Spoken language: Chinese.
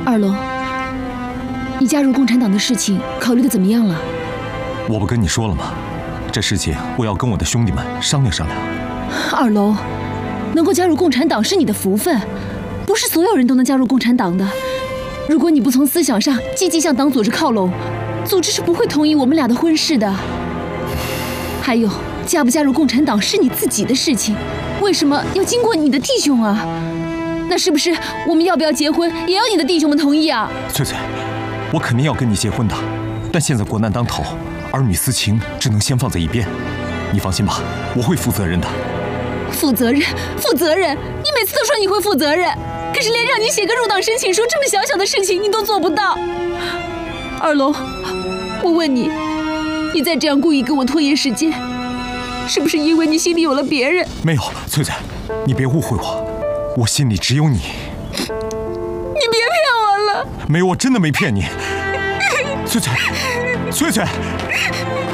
二龙，你加入共产党的事情考虑的怎么样了？ 我不跟你说了吗？这事情我要跟我的兄弟们商量商量。 二龙，能够加入共产党是你的福分，不是所有人都能加入共产党的。如果你不从思想上积极向党组织靠拢，组织是不会同意我们俩的婚事的。还有，加不加入共产党是你自己的事情，为什么要经过你的弟兄啊？那是不是我们要不要结婚也要你的弟兄们同意啊？ 翠翠，我肯定要跟你结婚的，但现在国难当头，儿女私情只能先放在一边。你放心吧，我会负责任的。 负责任，负责任！你每次都说你会负责任，可是连让你写个入党申请书这么小小的事情你都做不到。二龙，我问你，你再这样故意跟我拖延时间，是不是因为你心里有了别人？ 没有，翠翠，你别误会我，我心里只有你。 你别骗我了！ 没有，我真的没骗你。翠翠，翠翠。